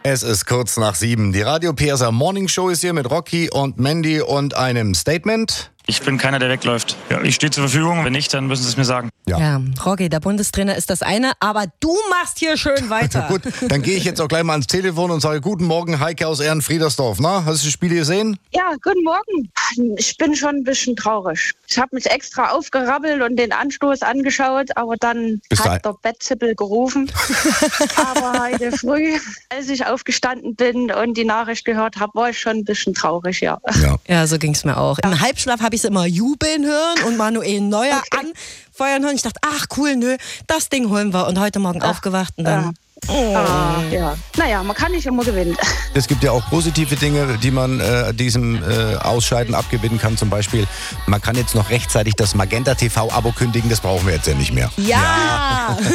Es ist kurz nach 7. Die Radio PSR Morning Show ist hier mit Rocky und Mandy und einem Statement. Ich bin keiner, der wegläuft. Ja, ich stehe zur Verfügung. Wenn nicht, dann müssen Sie es mir sagen. Ja, Rocky, der Bundestrainer ist das eine, aber du machst hier schön weiter. Gut, dann gehe ich jetzt auch gleich mal ans Telefon und sage guten Morgen, Heike aus Ehrenfriedersdorf. Na, hast du das Spiel gesehen? Ja, guten Morgen. Ich bin schon ein bisschen traurig. Ich habe mich extra aufgerappelt und den Anstoß angeschaut, aber dann hat der Bettzippel gerufen. Aber heute früh, als ich aufgestanden bin und die Nachricht gehört habe, war ich schon ein bisschen traurig, ja. Ja, so ging es mir auch. Im Halbschlaf habe ich es immer jubeln hören und Manuel Neuer anfeuern hören. Ich dachte, ach cool, das Ding holen wir. Und heute Morgen aufgewacht und dann... Ja. Naja, man kann nicht immer gewinnen. Es gibt ja auch positive Dinge, die man diesem Ausscheiden abgewinnen kann. Zum Beispiel, man kann jetzt noch rechtzeitig das Magenta TV-Abo kündigen. Das brauchen wir jetzt ja nicht mehr. Ja.